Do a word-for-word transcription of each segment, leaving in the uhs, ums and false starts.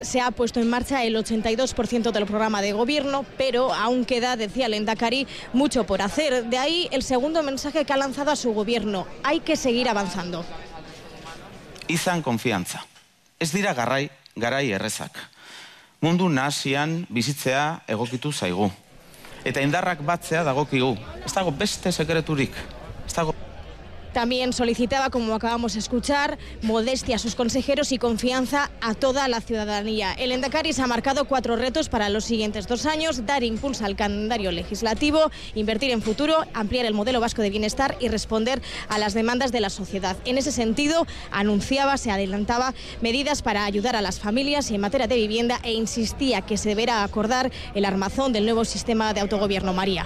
Se ha puesto en marcha el ochenta y dos por ciento del programa de gobierno, pero aún queda, decía el Lehendakari, mucho por hacer. De ahí el segundo mensaje que ha lanzado a su gobierno. Hay que seguir avanzando. Izan konfiantza. Ez dira garai, garai errezak. Mundu nahasian bizitzea egokitu zaigu. Eta indarrak batzea dagokigu. Ez dago beste sekreturik. Ez dago... También solicitaba, como acabamos de escuchar, modestia a sus consejeros y confianza a toda la ciudadanía. El Lehendakari se ha marcado cuatro retos para los siguientes dos años: dar impulso al calendario legislativo, invertir en futuro, ampliar el modelo vasco de bienestar y responder a las demandas de la sociedad. En ese sentido, anunciaba, se adelantaba medidas para ayudar a las familias y en materia de vivienda, e insistía que se deberá acordar el armazón del nuevo sistema de autogobierno. María.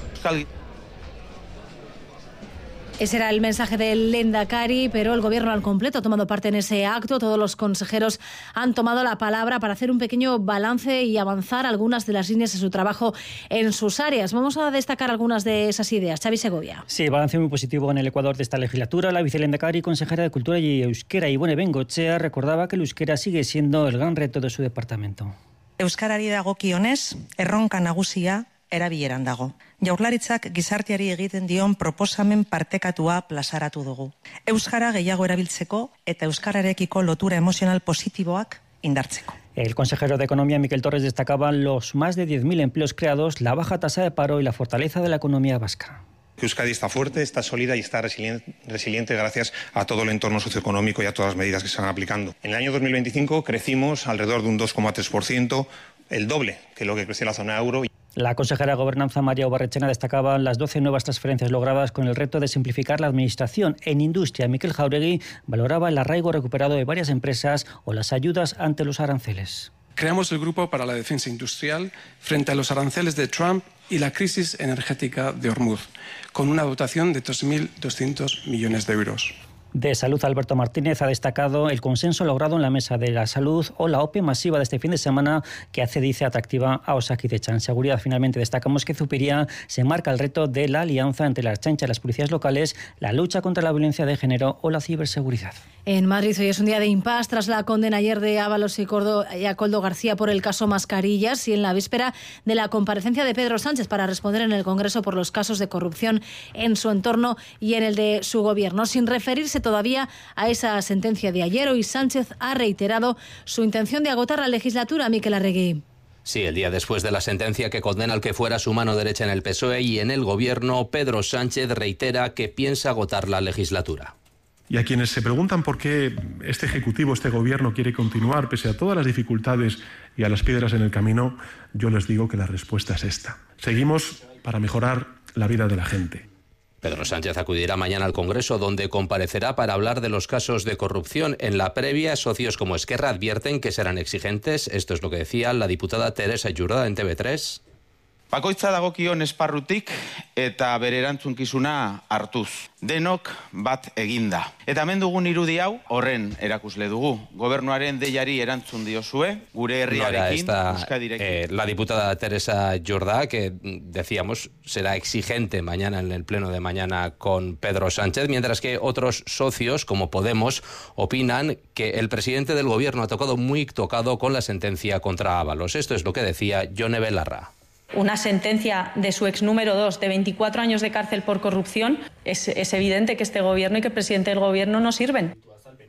Ese era el mensaje del Lehendakari, pero el Gobierno al completo ha tomado parte en ese acto. Todos los consejeros han tomado la palabra para hacer un pequeño balance y avanzar algunas de las líneas de su trabajo en sus áreas. Vamos a destacar algunas de esas ideas. Xavi Segovia. Sí, balance muy positivo en el Ecuador de esta legislatura. La vicelehendakari, consejera de Cultura y Euskera, Ibone Bengoechea, recordaba que el euskera sigue siendo el gran reto de su departamento. Euskarari dagokionez, erronka nagusia erabileran dago. Jaurlaritzak gizarteari egiten dion proposamen partekatua plazaratu dugu. Euskara gehiago erabiltzeko eta euskararekiko lotura emozional positiboak indartzeko. El consejero de Economía, Miquel Torres, destacaba los más de diez mil empleos creados, la baja tasa de paro y la fortaleza de la economía vasca. Euskadi está fuerte, está sólida y está resiliente, resiliente gracias a todo el entorno socioeconómico y a todas las medidas que se están aplicando. En el año dos mil veinticinco crecimos alrededor de un dos coma tres por ciento, el doble que lo que creció la zona euro. La consejera de Gobernanza, María Ubarretxena, destacaba las doce nuevas transferencias logradas con el reto de simplificar la administración. En industria, Miquel Jauregui valoraba el arraigo recuperado de varias empresas o las ayudas ante los aranceles. Creamos el Grupo para la Defensa Industrial frente a los aranceles de Trump y la crisis energética de Hormuz, con una dotación de dos mil doscientos millones de euros. De Salud, Alberto Martínez ha destacado el consenso logrado en la Mesa de la Salud o la O P E masiva de este fin de semana que hace, dice, atractiva a Osakidetza. En seguridad, finalmente, destacamos que Zupiria se marca el reto de la alianza entre la Ertzaintza y las policías locales, la lucha contra la violencia de género o la ciberseguridad. En Madrid hoy es un día de impas tras la condena ayer de Ábalos y, Cordo, y a Koldo García por el caso Mascarillas y en la víspera de la comparecencia de Pedro Sánchez para responder en el Congreso por los casos de corrupción en su entorno y en el de su gobierno. Sin referirse todavía a esa sentencia de ayer, hoy Sánchez ha reiterado su intención de agotar la legislatura. Miquel Arregui. Sí, el día después de la sentencia que condena al que fuera su mano derecha en el P S O E y en el gobierno, Pedro Sánchez reitera que piensa agotar la legislatura. Y a quienes se preguntan por qué este Ejecutivo, este Gobierno quiere continuar pese a todas las dificultades y a las piedras en el camino, yo les digo que la respuesta es esta. Seguimos para mejorar la vida de la gente. Pedro Sánchez acudirá mañana al Congreso, donde comparecerá para hablar de los casos de corrupción. En la previa, socios como Esquerra advierten que serán exigentes. Esto es lo que decía la diputada Teresa Jurda en T V tres. Bakoitza dagokion esparrutik eta bere erantzunkizuna hartuz. Denok bat eginda. Eta hemen dugun irudi hau horren erakusle dugu. Gobernuaren deiari erantzun diozue, gure herriarekin, Euskadirekin. Eh, la diputada Teresa Jordá, que decíamos será exigente mañana en el pleno de mañana con Pedro Sánchez, mientras que otros socios, como Podemos, opinan que el presidente del gobierno ha tocado muy tocado con la sentencia contra Ábalos. Esto es lo que decía Yone Belarra. Una sentencia de su ex número dos de veinticuatro años de cárcel por corrupción, es, es evidente que este gobierno y que el presidente del gobierno no sirven.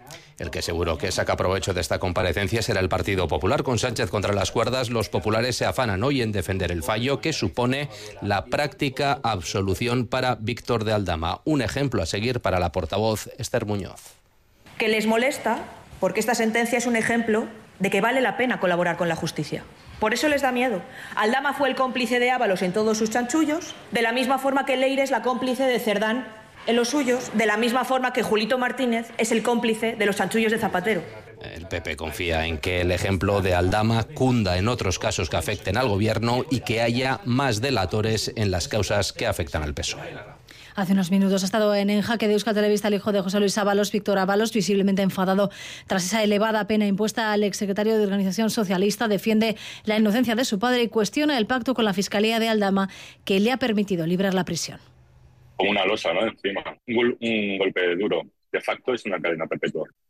El que seguro que saca provecho de esta comparecencia será el Partido Popular. Con Sánchez contra las cuerdas, los populares se afanan hoy en defender el fallo que supone la práctica absolución para Víctor de Aldama. Un ejemplo a seguir para la portavoz Esther Muñoz. Que les molesta porque esta sentencia es un ejemplo de que vale la pena colaborar con la justicia. Por eso les da miedo. Aldama fue el cómplice de Ábalos en todos sus chanchullos, de la misma forma que Leire es la cómplice de Cerdán en los suyos, de la misma forma que Julito Martínez es el cómplice de los chanchullos de Zapatero. El P P confía en que el ejemplo de Aldama cunda en otros casos que afecten al gobierno y que haya más delatores en las causas que afectan al P S O E. Hace unos minutos ha estado en En Jaque de Euskal Telebista el hijo de José Luis Ábalos, Víctor Ábalos, visiblemente enfadado tras esa elevada pena impuesta al exsecretario de Organización Socialista. Defiende la inocencia de su padre y cuestiona el pacto con la Fiscalía de Aldama que le ha permitido librar la prisión. Como una losa, ¿no? Encima, un, gol, un golpe duro. De facto es una cadena perpetua.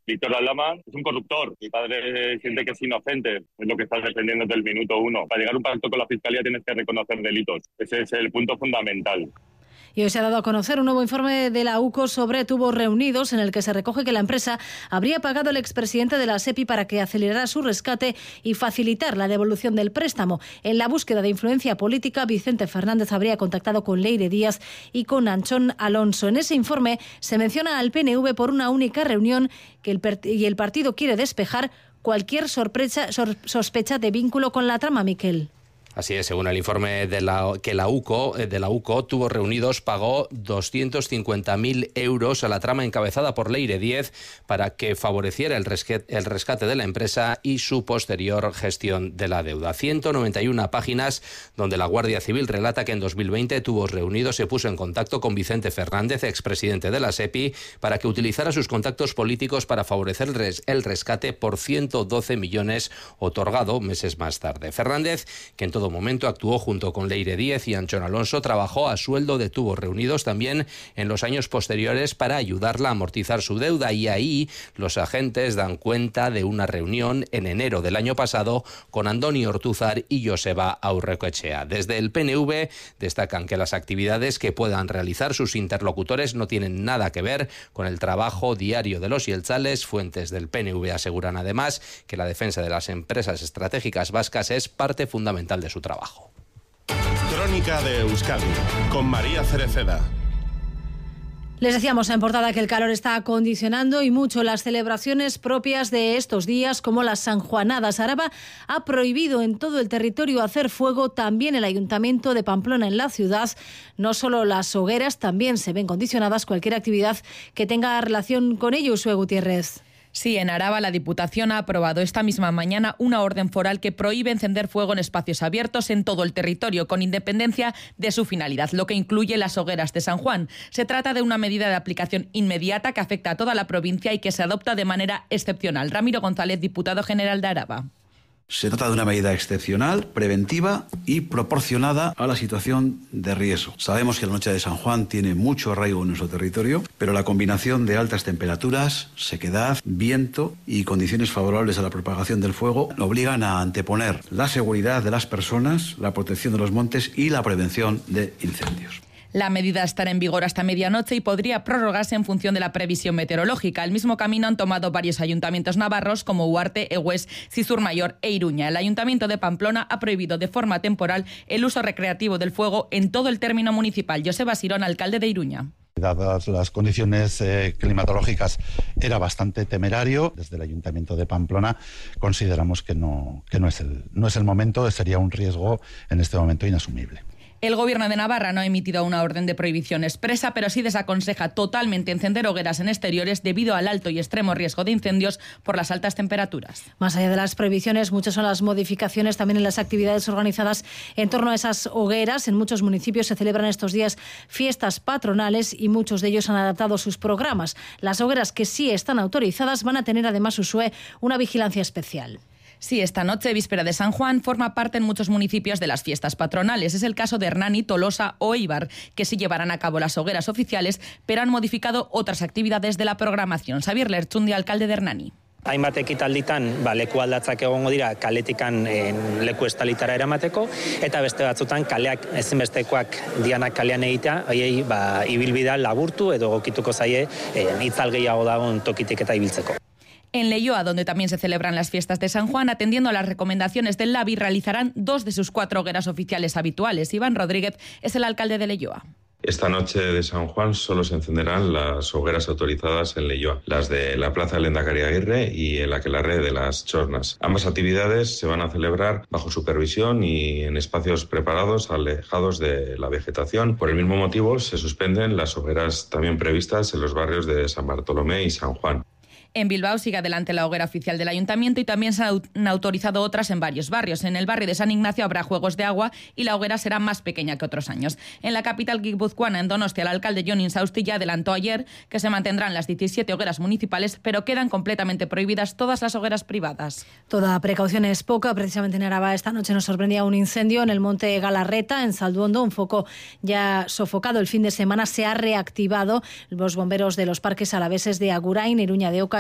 Víctor Aldama es un corruptor. Mi padre siente que es inocente, es lo que está defendiendo desde el minuto uno. Para llegar a un pacto con la Fiscalía tienes que reconocer delitos. Ese es el punto fundamental. Y hoy se ha dado a conocer un nuevo informe de la U C O sobre tubos reunidos en el que se recoge que la empresa habría pagado al expresidente de la SEPI para que acelerara su rescate y facilitar la devolución del préstamo. En la búsqueda de influencia política, Vicente Fernández habría contactado con Leire Díaz y con Anchón Alonso. En ese informe se menciona al P N V por una única reunión que el, y el partido quiere despejar cualquier sorpresa, sor, sospecha de vínculo con la trama, Miquel. Así es, según el informe de la, que la U C O, de la U C O, Tubos Reunidos pagó doscientos cincuenta mil euros a la trama encabezada por Leire Díez para que favoreciera el rescate, el rescate de la empresa y su posterior gestión de la deuda. ciento noventa y una páginas donde la Guardia Civil relata que en dos mil veinte Tubos Reunidos se puso en contacto con Vicente Fernández, expresidente de la SEPI, para que utilizara sus contactos políticos para favorecer el rescate por ciento doce millones otorgado meses más tarde. Fernández, que en todo momento actuó junto con Leire Díez y Anchón Alonso, trabajó a sueldo de Tubos Reunidos también en los años posteriores para ayudarla a amortizar su deuda, y ahí los agentes dan cuenta de una reunión en enero del año pasado con Andoni Ortúzar y Joseba Aurrecoechea. Desde el P N V destacan que las actividades que puedan realizar sus interlocutores no tienen nada que ver con el trabajo diario de los jeltzales. Fuentes del P N V aseguran además que la defensa de las empresas estratégicas vascas es parte fundamental de su trabajo. Crónica de Euskadi con María Cereceda. Les decíamos en portada que el calor está condicionando y mucho las celebraciones propias de estos días, como las sanjuanadas. Araba ha prohibido en todo el territorio hacer fuego, también el Ayuntamiento de Pamplona en la ciudad. No solo las hogueras, también se ven condicionadas cualquier actividad que tenga relación con ello. Usue Gutiérrez. Sí, en Araba la Diputación ha aprobado esta misma mañana una orden foral que prohíbe encender fuego en espacios abiertos en todo el territorio, con independencia de su finalidad, lo que incluye las hogueras de San Juan. Se trata de una medida de aplicación inmediata que afecta a toda la provincia y que se adopta de manera excepcional. Ramiro González, diputado general de Araba. Se trata de una medida excepcional, preventiva y proporcionada a la situación de riesgo. Sabemos que la noche de San Juan tiene mucho arraigo en nuestro territorio, pero la combinación de altas temperaturas, sequedad, viento y condiciones favorables a la propagación del fuego obligan a anteponer la seguridad de las personas, la protección de los montes y la prevención de incendios. La medida estará en vigor hasta medianoche y podría prorrogarse en función de la previsión meteorológica. El mismo camino han tomado varios ayuntamientos navarros como Huarte, Egués, Cizurmayor e Iruña. El Ayuntamiento de Pamplona ha prohibido de forma temporal el uso recreativo del fuego en todo el término municipal. Joseba Sirón, alcalde de Iruña. Dadas las condiciones eh, climatológicas, era bastante temerario. Desde el Ayuntamiento de Pamplona consideramos que no, que no es el, no es el momento, sería un riesgo en este momento inasumible. El Gobierno de Navarra no ha emitido una orden de prohibición expresa, pero sí desaconseja totalmente encender hogueras en exteriores debido al alto y extremo riesgo de incendios por las altas temperaturas. Más allá de las prohibiciones, muchas son las modificaciones también en las actividades organizadas en torno a esas hogueras. En muchos municipios se celebran estos días fiestas patronales y muchos de ellos han adaptado sus programas. Las hogueras que sí están autorizadas van a tener además, Usue, una vigilancia especial. Sí, esta noche, víspera de San Juan, forma parte en muchos municipios de las fiestas patronales. Es el caso de Hernani, Tolosa o Eibar, que sí llevarán a cabo las hogueras oficiales, pero han modificado otras actividades de la programación. Xabier Lertxundi, alcalde de Hernani. Hainbat ekitalditan ba, leku aldatzak egongo dira kaletikan en, leku estalitara eramateko, eta beste batzutan kaleak ezinbestekoak dianak kalean egitea, haiei ba, ibilbidea laburtu edo egokituko zaie en, itzal gehiago dagoen tokitik eta ibiltzeko. En Leioa, donde también se celebran las fiestas de San Juan, atendiendo a las recomendaciones del Labi, realizarán dos de sus cuatro hogueras oficiales habituales. Iván Rodríguez es el alcalde de Leioa. Esta noche de San Juan solo se encenderán las hogueras autorizadas en Leioa, las de la Plaza del Lehendakari Aguirre y el aquelarre de las Chornas. Ambas actividades se van a celebrar bajo supervisión y en espacios preparados, alejados de la vegetación. Por el mismo motivo, se suspenden las hogueras también previstas en los barrios de San Bartolomé y San Juan. En Bilbao sigue adelante la hoguera oficial del Ayuntamiento y también se han autorizado otras en varios barrios. En el barrio de San Ignacio habrá juegos de agua y la hoguera será más pequeña que otros años. En la capital guipuzcoana, en Donostia, el alcalde Jon Insausti ya adelantó ayer que se mantendrán las diecisiete hogueras municipales, pero quedan completamente prohibidas todas las hogueras privadas. Toda precaución es poca. Precisamente en Araba esta noche nos sorprendía un incendio en el monte Galarreta, en Zalduondo, un foco ya sofocado el fin de semana se ha reactivado. Los bomberos de los parques alaveses de Agurain, Iruña de Oca,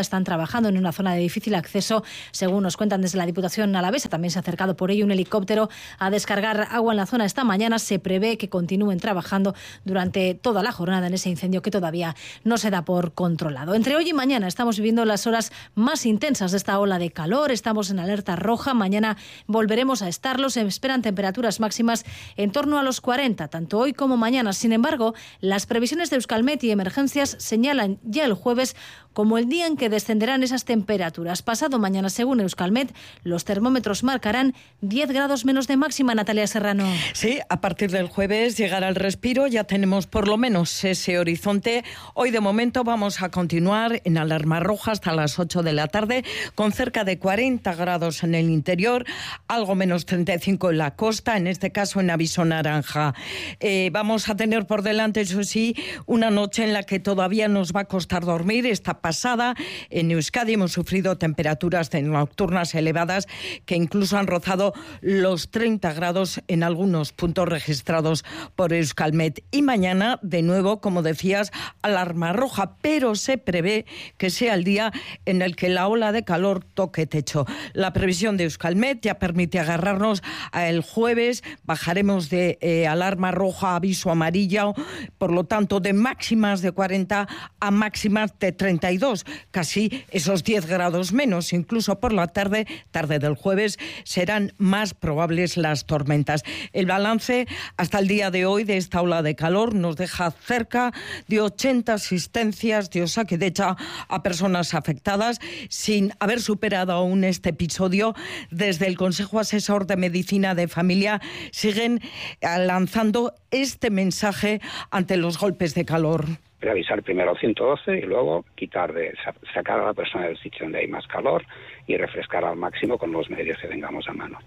están trabajando en una zona de difícil acceso, según nos cuentan desde la Diputación alavesa. También se ha acercado por ello un helicóptero a descargar agua en la zona esta mañana. Se prevé que continúen trabajando durante toda la jornada en ese incendio que todavía no se da por controlado. Entre hoy y mañana estamos viviendo las horas más intensas de esta ola de calor. Estamos en alerta roja. Mañana volveremos a estarlo. Se esperan temperaturas máximas en torno a los cuarenta, tanto hoy como mañana. Sin embargo, las previsiones de Euskalmet y Emergencias señalan ya el jueves como el día en que descenderán esas temperaturas. Pasado mañana, según Euskalmet, los termómetros marcarán diez grados menos de máxima. Natalia Serrano. Sí, a partir del jueves llegará el respiro. Ya tenemos por lo menos ese horizonte. Hoy de momento vamos a continuar en alarma roja hasta las ocho de la tarde, con cerca de cuarenta grados en el interior, algo menos treinta y cinco en la costa, en este caso en aviso naranja. Eh, vamos a tener por delante, eso sí, una noche en la que todavía nos va a costar dormir. Esta pasada en Euskadi hemos sufrido temperaturas nocturnas elevadas que incluso han rozado los treinta grados en algunos puntos registrados por Euskalmet. Y mañana, de nuevo, como decías, alarma roja, pero se prevé que sea el día en el que la ola de calor toque techo. La previsión de Euskalmet ya permite agarrarnos al jueves. Bajaremos de eh, alarma roja a aviso amarillo, por lo tanto de máximas de cuarenta a máximas de treinta y dos, casi esos diez grados menos. Incluso por la tarde, tarde del jueves, serán más probables las tormentas. El balance hasta el día de hoy de esta ola de calor nos deja cerca de ochenta asistencias de Osakidetza a personas afectadas, sin haber superado aún este episodio. Desde el Consejo Asesor de Medicina de Familia siguen lanzando este mensaje ante los golpes de calor. Avisar primero al ciento doce y luego quitar de sacar a la persona del sitio donde hay más calor y refrescar al máximo con los medios que tengamos a mano.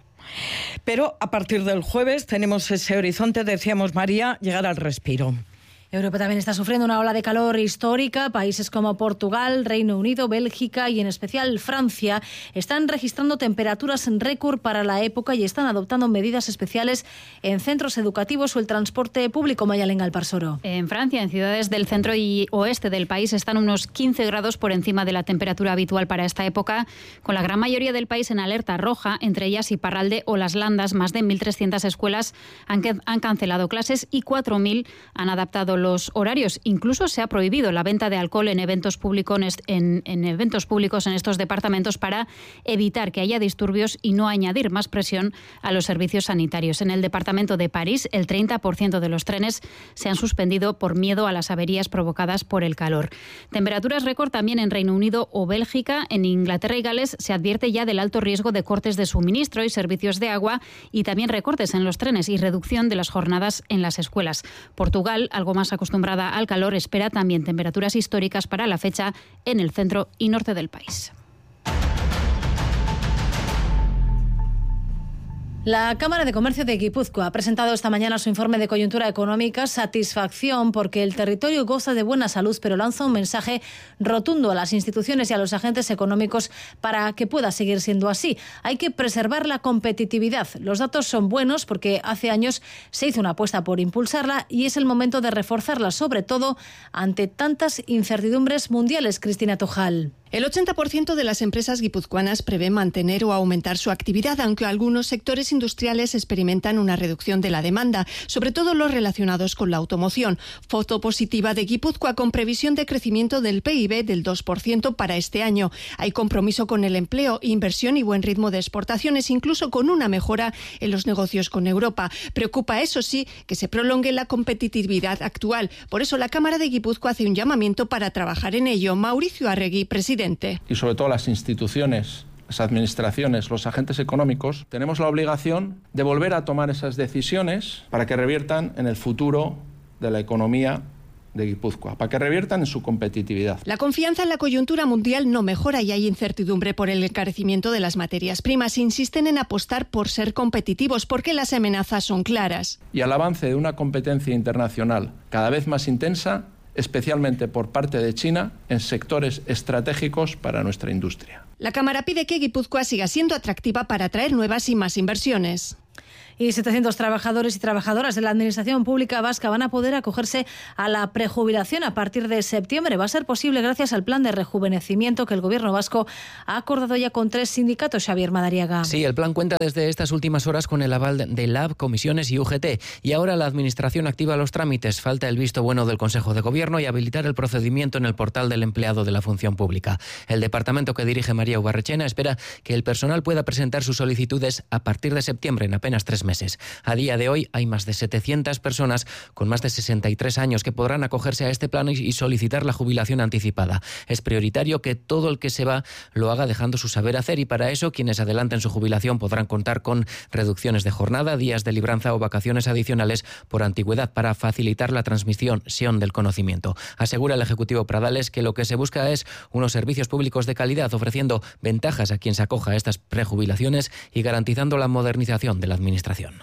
Pero a partir del jueves tenemos ese horizonte, decíamos María, llegar al respiro. Europa también está sufriendo una ola de calor histórica. Países como Portugal, Reino Unido, Bélgica y en especial Francia están registrando temperaturas en récord para la época y están adoptando medidas especiales en centros educativos o el transporte público. Mayalen Alparsoro. En Francia, en ciudades del centro y oeste del país, están unos quince grados por encima de la temperatura habitual para esta época, con la gran mayoría del país en alerta roja, entre ellas Iparralde o Las Landas. Más de mil trescientas escuelas han, han cancelado clases y cuatro mil han adaptado los horarios. Incluso se ha prohibido la venta de alcohol en eventos públicos en, en eventos públicos en estos departamentos para evitar que haya disturbios y no añadir más presión a los servicios sanitarios. En el departamento de París, el treinta por ciento de los trenes se han suspendido por miedo a las averías provocadas por el calor. Temperaturas récord también en Reino Unido o Bélgica. En Inglaterra y Gales se advierte ya del alto riesgo de cortes de suministro y servicios de agua y también recortes en los trenes y reducción de las jornadas en las escuelas. Portugal, algo más acostumbrada al calor, espera también temperaturas históricas para la fecha en el centro y norte del país. La Cámara de Comercio de Guipúzcoa ha presentado esta mañana su informe de coyuntura económica. Satisfacción porque el territorio goza de buena salud, pero lanza un mensaje rotundo a las instituciones y a los agentes económicos para que pueda seguir siendo así. Hay que preservar la competitividad. Los datos son buenos porque hace años se hizo una apuesta por impulsarla y es el momento de reforzarla, sobre todo ante tantas incertidumbres mundiales. Cristina Tojal. El ochenta por ciento de las empresas guipuzcoanas prevé mantener o aumentar su actividad, aunque algunos sectores industriales experimentan una reducción de la demanda, sobre todo los relacionados con la automoción. Foto positiva de Guipúzcoa con previsión de crecimiento del P I B del dos por ciento para este año. Hay compromiso con el empleo, inversión y buen ritmo de exportaciones, incluso con una mejora en los negocios con Europa. Preocupa, eso sí, que se prolongue la competitividad actual. Por eso la Cámara de Guipúzcoa hace un llamamiento para trabajar en ello. Mauricio Arregui, presidente. Y sobre todo las instituciones, las administraciones, los agentes económicos, tenemos la obligación de volver a tomar esas decisiones para que reviertan en el futuro de la economía de Guipúzcoa, para que reviertan en su competitividad. La confianza en la coyuntura mundial no mejora y hay incertidumbre por el encarecimiento de las materias primas. Insisten en apostar por ser competitivos porque las amenazas son claras. Y al avance de una competencia internacional cada vez más intensa, especialmente por parte de China, en sectores estratégicos para nuestra industria. La Cámara pide que Guipúzcoa siga siendo atractiva para atraer nuevas y más inversiones. Y setecientos trabajadores y trabajadoras de la Administración Pública Vasca van a poder acogerse a la prejubilación a partir de septiembre. Va a ser posible gracias al plan de rejuvenecimiento que el Gobierno vasco ha acordado ya con tres sindicatos. Xavier Madariaga. Sí, el plan cuenta desde estas últimas horas con el aval de Lab, Comisiones y U G T. Y ahora la Administración activa los trámites. Falta el visto bueno del Consejo de Gobierno y habilitar el procedimiento en el portal del empleado de la función pública. El departamento que dirige María Ubarrechena espera que el personal pueda presentar sus solicitudes a partir de septiembre, en apenas tres meses. A día de hoy hay más de setecientas personas con más de sesenta y tres años que podrán acogerse a este plan y solicitar la jubilación anticipada. Es prioritario que todo el que se va lo haga dejando su saber hacer y para eso quienes adelanten su jubilación podrán contar con reducciones de jornada, días de libranza o vacaciones adicionales por antigüedad para facilitar la transmisión del conocimiento. Asegura el Ejecutivo Pradales que lo que se busca es unos servicios públicos de calidad, ofreciendo ventajas a quien se acoja a estas prejubilaciones y garantizando la modernización de la Administración.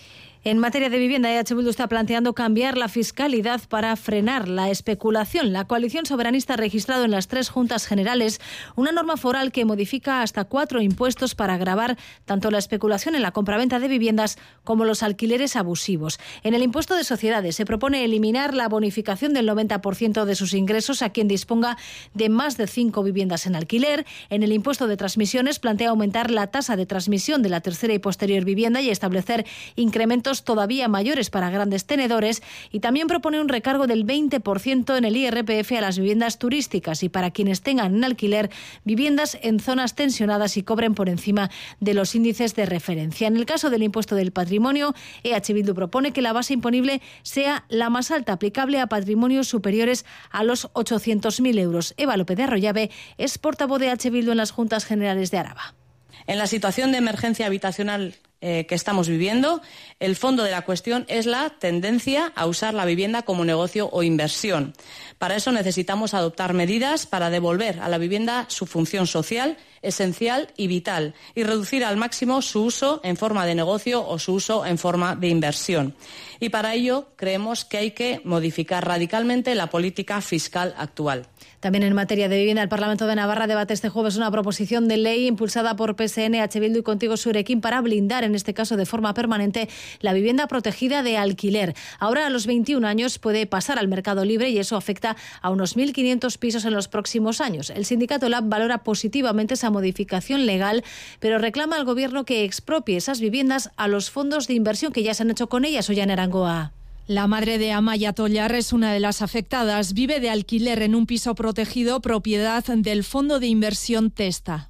En materia de vivienda, E H Bildu está planteando cambiar la fiscalidad para frenar la especulación. La coalición soberanista ha registrado en las tres juntas generales una norma foral que modifica hasta cuatro impuestos para gravar tanto la especulación en la compraventa de viviendas como los alquileres abusivos. En el impuesto de sociedades se propone eliminar la bonificación del noventa por ciento de sus ingresos a quien disponga de más de cinco viviendas en alquiler. En el impuesto de transmisiones plantea aumentar la tasa de transmisión de la tercera y posterior vivienda y establecer incrementos todavía mayores para grandes tenedores, y también propone un recargo del veinte por ciento en el I R P F a las viviendas turísticas y para quienes tengan en alquiler viviendas en zonas tensionadas y cobren por encima de los índices de referencia. En el caso del impuesto del patrimonio, E H Bildu propone que la base imponible sea la más alta, aplicable a patrimonios superiores a los ochocientos mil euros. Eva López de Arroyave es portavoz de E H Bildu en las Juntas Generales de Araba. En la situación de emergencia habitacional eh, que estamos viviendo, el fondo de la cuestión es la tendencia a usar la vivienda como negocio o inversión. Para eso necesitamos adoptar medidas para devolver a la vivienda su función social, esencial y vital, y reducir al máximo su uso en forma de negocio o su uso en forma de inversión. Y para ello creemos que hay que modificar radicalmente la política fiscal actual. También en materia de vivienda, el Parlamento de Navarra debate este jueves una proposición de ley impulsada por P S N, H Bildu y Contigo Surekin para blindar, en este caso de forma permanente, la vivienda protegida de alquiler. Ahora, a los veintiún años, puede pasar al mercado libre y eso afecta a unos mil quinientos pisos en los próximos años. El sindicato Lab valora positivamente esa modificación legal, pero reclama al Gobierno que expropie esas viviendas a los fondos de inversión que ya se han hecho con ellas. Ollane Arangoa. La madre de Amaya Tollar es una de las afectadas. Vive de alquiler en un piso protegido propiedad del fondo de inversión Testa.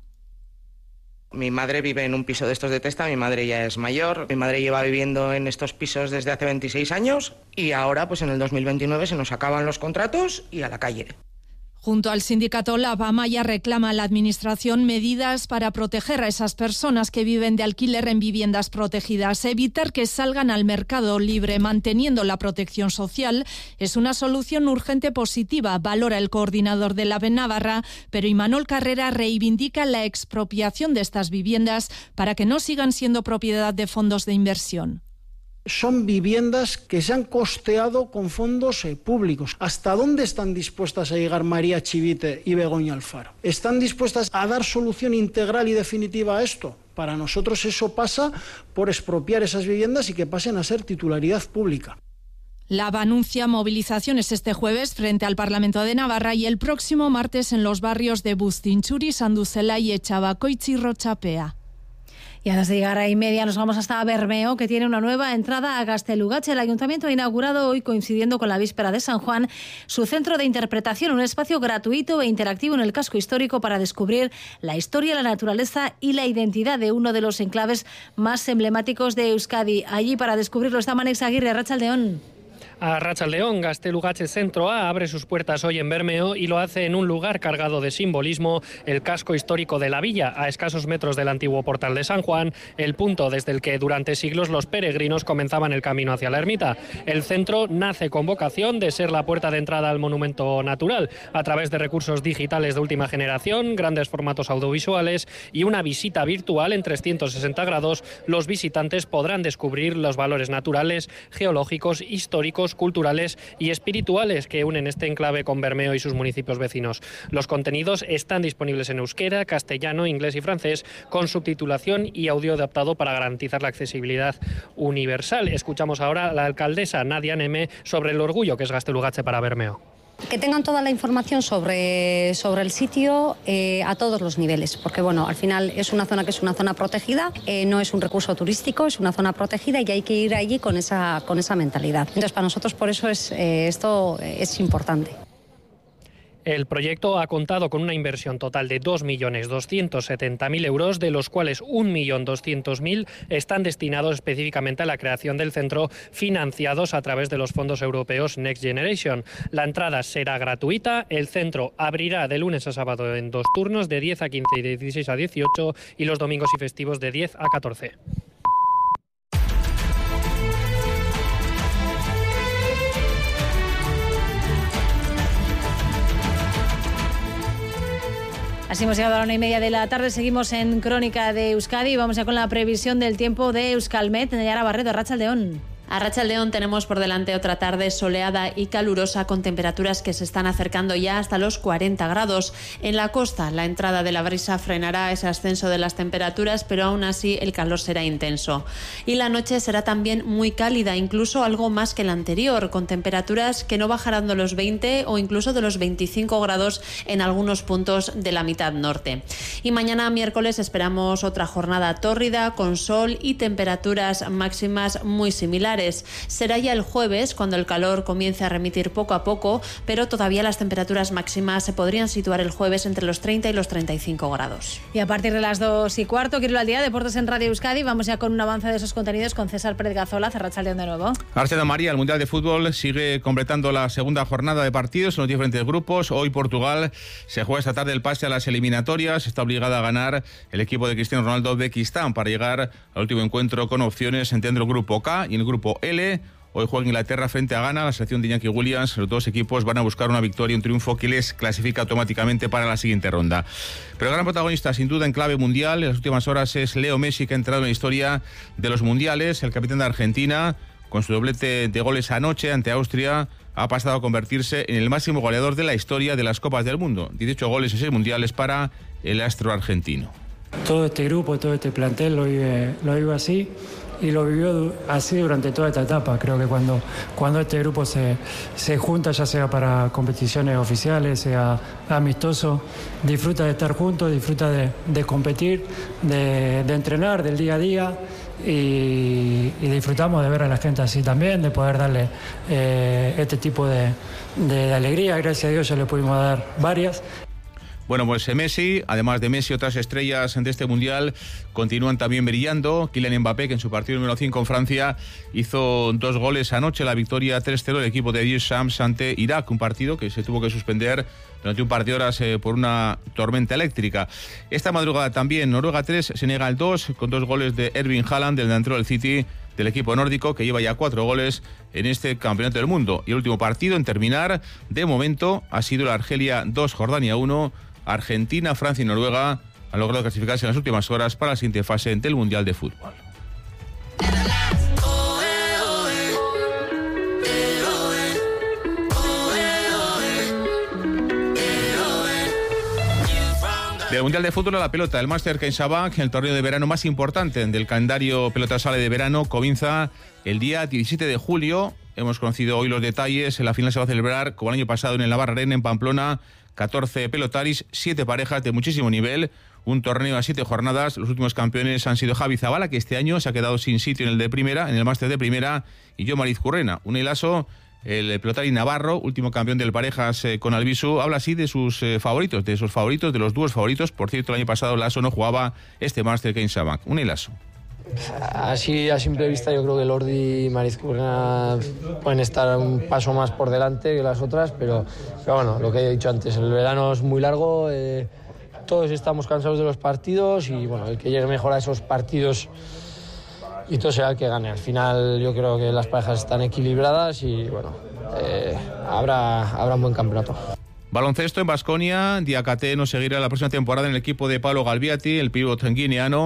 Mi madre vive en un piso de estos de Testa, mi madre ya es mayor, mi madre lleva viviendo en estos pisos desde hace veintiséis años y ahora pues en el dos mil veintinueve se nos acaban los contratos y a la calle. Junto al sindicato Lab, Amaya reclama a la Administración medidas para proteger a esas personas que viven de alquiler en viviendas protegidas. Evitar que salgan al mercado libre manteniendo la protección social es una solución urgente positiva, valora el coordinador de Lab en Navarra, pero Imanol Carrera reivindica la expropiación de estas viviendas para que no sigan siendo propiedad de fondos de inversión. Son viviendas que se han costeado con fondos eh, públicos. ¿Hasta dónde están dispuestas a llegar María Chivite y Begoña Alfaro? ¿Están dispuestas a dar solución integral y definitiva a esto? Para nosotros eso pasa por expropiar esas viviendas y que pasen a ser titularidad pública. Lab anuncia movilizaciones este jueves frente al Parlamento de Navarra y el próximo martes en los barrios de Bustinchuri, Sanduzela y Echabacoitz y Rochapea. Y antes de llegar a y media nos vamos hasta Bermeo, que tiene una nueva entrada a Gaztelugatxe. El Ayuntamiento ha inaugurado hoy, coincidiendo con la víspera de San Juan, su centro de interpretación, un espacio gratuito e interactivo en el casco histórico para descubrir la historia, la naturaleza y la identidad de uno de los enclaves más emblemáticos de Euskadi. Allí para descubrirlo está Manex Aguirre, Arratsaldeon. A Arratsaldeon, Gaztelugatxe Centro A abre sus puertas hoy en Bermeo y lo hace en un lugar cargado de simbolismo, el casco histórico de la villa, a escasos metros del antiguo portal de San Juan, el punto desde el que durante siglos los peregrinos comenzaban el camino hacia la ermita. El centro nace con vocación de ser la puerta de entrada al monumento natural, a través de recursos digitales de última generación, grandes formatos audiovisuales y una visita virtual en trescientos sesenta grados. Los visitantes podrán descubrir los valores naturales, geológicos, históricos deportivos, culturales y espirituales que unen este enclave con Bermeo y sus municipios vecinos. Los contenidos están disponibles en euskera, castellano, inglés y francés, con subtitulación y audio adaptado para garantizar la accesibilidad universal. Escuchamos ahora a la alcaldesa Nadia Neme sobre el orgullo que es Gaztelugatxe para Bermeo. Que tengan toda la información sobre, sobre el sitio eh, a todos los niveles, porque bueno, al final es una zona que es una zona protegida, eh, no es un recurso turístico, es una zona protegida y hay que ir allí con esa, con esa mentalidad. Entonces, para nosotros por eso es, eh, esto es importante. El proyecto ha contado con una inversión total de dos millones doscientos setenta mil euros, de los cuales un millón doscientos mil están destinados específicamente a la creación del centro, financiados a través de los fondos europeos Next Generation. La entrada será gratuita, el centro abrirá de lunes a sábado en dos turnos, de diez a quince y de dieciséis a dieciocho, y los domingos y festivos de diez a catorce. Así hemos llegado a la una y media de la tarde. Seguimos en Crónica de Euskadi y vamos ya con la previsión del tiempo de Euskalmet. Nayara Barredo, Arratsaldeon. A Arratsaldeon tenemos por delante otra tarde soleada y calurosa, con temperaturas que se están acercando ya hasta los cuarenta grados. En la costa, la entrada de la brisa frenará ese ascenso de las temperaturas, pero aún así el calor será intenso. Y la noche será también muy cálida, incluso algo más que la anterior, con temperaturas que no bajarán de los veinte o incluso de los veinticinco grados en algunos puntos de la mitad norte. Y mañana miércoles esperamos otra jornada tórrida, con sol y temperaturas máximas muy similares. Será ya el jueves cuando el calor comience a remitir poco a poco, pero todavía las temperaturas máximas se podrían situar el jueves entre los treinta y los treinta y cinco grados. Y a partir de las dos y cuarto, quiero ir al día, Deportes en Radio Euskadi. Vamos ya con un avance de esos contenidos con César Pérez Gazola. Arratsaldeon de nuevo. Arratsaldeon, María. El Mundial de Fútbol sigue completando la segunda jornada de partidos en los diferentes grupos. Hoy Portugal se juega esta tarde el pase a las eliminatorias. Está obligada a ganar el equipo de Cristiano Ronaldo Uzbekistán para llegar al último encuentro con opciones entre el grupo K y el grupo L. Hoy juega Inglaterra frente a Ghana, la selección de Iñaki Williams. Los dos equipos van a buscar una victoria, un triunfo que les clasifica automáticamente para la siguiente ronda. Pero el gran protagonista, sin duda, en clave mundial en las últimas horas es Leo Messi, que ha entrado en la historia de los mundiales. El capitán de Argentina, con su doblete de goles anoche ante Austria, ha pasado a convertirse en el máximo goleador de la historia de las Copas del Mundo. dieciocho goles en seis mundiales para el astro argentino. Todo este grupo, todo este plantel lo vive, lo vive así. Y lo vivió así durante toda esta etapa. Creo que cuando, cuando este grupo se, se junta, ya sea para competiciones oficiales, sea amistoso, disfruta de estar juntos, disfruta de, de competir, de, de entrenar, del día a día, y, y disfrutamos de ver a la gente así también, de poder darle eh, este tipo de, de alegría. Gracias a Dios ya le pudimos dar varias. Bueno, pues Messi, además de Messi, otras estrellas de este Mundial continúan también brillando. Kylian Mbappé, que en su partido número cinco en Francia hizo dos goles anoche, la victoria tres cero del equipo de Deschamps ante Irak, un partido que se tuvo que suspender durante un par de horas eh, por una tormenta eléctrica. Esta madrugada también Noruega tres, Senegal dos, con dos goles de Erling Haaland, del delantero del City, del equipo nórdico, que lleva ya cuatro goles en este campeonato del mundo. Y el último partido en terminar, de momento, ha sido el Argelia dos, Jordania uno. Argentina, Francia y Noruega han logrado clasificarse en las últimas horas para la siguiente fase del Mundial de Fútbol. Del Mundial de Fútbol a la pelota, el Masters CaixaBank, el torneo de verano más importante del calendario pelota sala de verano, comienza el día diecisiete de julio. Hemos conocido hoy los detalles. La final se va a celebrar, como el año pasado, en el Navarra Arena, en Pamplona. catorce pelotaris, siete parejas de muchísimo nivel, un torneo a siete jornadas. Los últimos campeones han sido Javi Zabala, que este año se ha quedado sin sitio en el de primera, en el máster de primera, y yo, Mariz Currena. Un hilazo, el pelotari navarro, último campeón del parejas eh, con Albisu, habla así de sus eh, favoritos, de sus favoritos, de los dúos favoritos. Por cierto, el año pasado Lasso no jugaba este máster CaixaBank. Un hilazo. Así a simple vista yo creo que Lordi y Marizcurrena pueden estar un paso más por delante que las otras, pero, pero bueno, lo que he dicho antes, el verano es muy largo, eh, todos estamos cansados de los partidos y bueno, el que llegue mejor a esos partidos y todo será el que gane. Al final yo creo que las parejas están equilibradas y bueno, eh, habrá, habrá un buen campeonato. Baloncesto en Baskonia, Diakate no seguirá la próxima temporada en el equipo de Pablo Galbiati, el pívot guineano.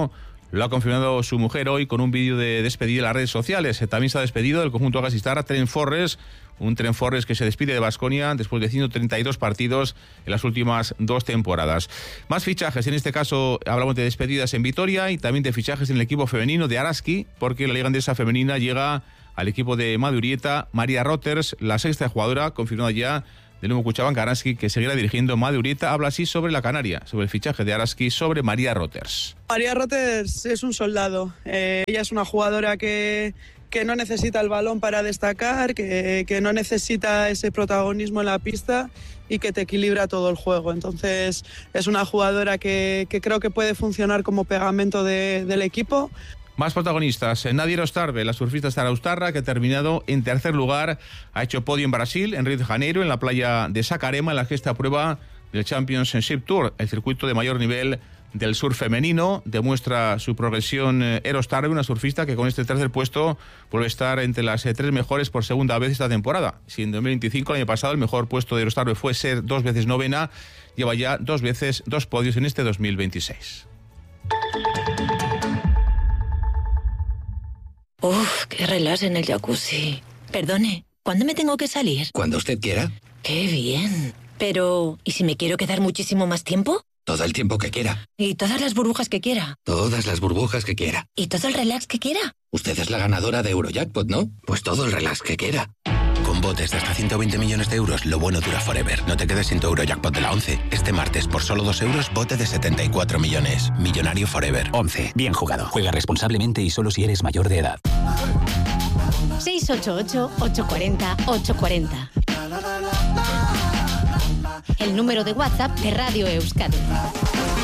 Lo ha confirmado su mujer hoy con un vídeo de despedida en las redes sociales. También se ha despedido del conjunto Agasistarra Tren Forres, un Tren Forres que se despide de Baskonia después de ciento treinta y dos partidos en las últimas dos temporadas. Más fichajes, en este caso hablamos de despedidas en Vitoria y también de fichajes en el equipo femenino de Araski, porque la Liga Andesa femenina llega al equipo de Madurieta. María Roters, la sexta jugadora confirmada ya del nuevo Cuchabank Araski, que seguirá dirigiendo Madurieta, habla así sobre la canaria, sobre el fichaje de Araski, sobre María Roters. María Roters es un soldado. Eh, ella es una jugadora que, que no necesita el balón para destacar, que, que no necesita ese protagonismo en la pista y que te equilibra todo el juego. Entonces es una jugadora que, que creo que puede funcionar como pegamento de, del equipo. Más protagonistas. Nadia Erostarbe, la surfista zaraustarra, que ha terminado en tercer lugar, ha hecho podio en Brasil, en Río de Janeiro, en la playa de Sacarema, en la sexta prueba del Championship Tour, el circuito de mayor nivel del surf femenino. Demuestra su progresión Erostarbe, una surfista que con este tercer puesto vuelve a estar entre las eh, tres mejores por segunda vez esta temporada. Si en dos mil veinticinco, el año pasado, el mejor puesto de Erostarbe fue ser dos veces novena, lleva ya dos veces dos podios en este dos mil veintiséis. Uf, qué relax en el jacuzzi. Perdone, ¿cuándo me tengo que salir? Cuando usted quiera. Qué bien. Pero, ¿y si me quiero quedar muchísimo más tiempo? Todo el tiempo que quiera. ¿Y todas las burbujas que quiera? Todas las burbujas que quiera. ¿Y todo el relax que quiera? Usted es la ganadora de Eurojackpot, ¿no? Pues todo el relax que quiera. Con botes de hasta ciento veinte millones de euros, lo bueno dura forever. No te quedes sin tu Eurojackpot de la once. Este martes, por solo dos euros, bote de setenta y cuatro millones. Millonario forever. once. Bien jugado. Juega responsablemente y solo si eres mayor de edad. seis ocho ocho, ocho cuatro cero, ocho cuatro cero. El número de WhatsApp de Radio Euskadi.